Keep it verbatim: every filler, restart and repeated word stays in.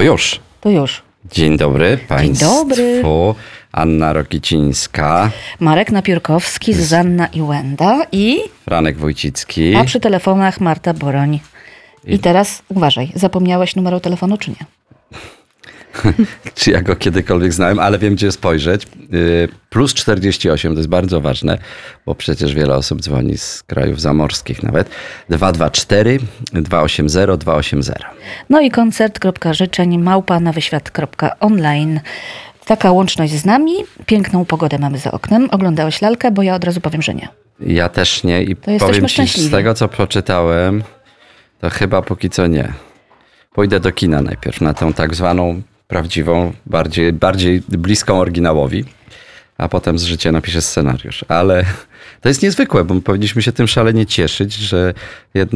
już. To już. Dzień dobry Państwu. Dzień dobry. Anna Rokicińska. Marek Napiórkowski, Zuzanna Iłenda i... Franek Wójcicki. A przy telefonach Marta Boroń. I, I teraz uważaj, zapomniałeś numeru telefonu czy nie? Czy ja go kiedykolwiek znałem, ale wiem, gdzie spojrzeć. Plus czterdzieści osiem, to jest bardzo ważne, bo przecież wiele osób dzwoni z krajów zamorskich nawet. dwa dwa cztery, dwa osiem zero, dwa osiem zero. No i koncert.życzeń małpa nowyświat.online. Taka łączność z nami. Piękną pogodę mamy za oknem. Oglądałeś lalkę? Bo ja od razu powiem, że nie. Ja też nie i To jesteśmy powiem ci, szczęśliwi. z tego co poczytałem, to chyba póki co nie. Pójdę do kina najpierw na tą tak zwaną prawdziwą, bardziej, bardziej bliską oryginałowi, a potem z życia napiszę scenariusz. Ale to jest niezwykłe, bo powinniśmy się tym szalenie cieszyć, że jedna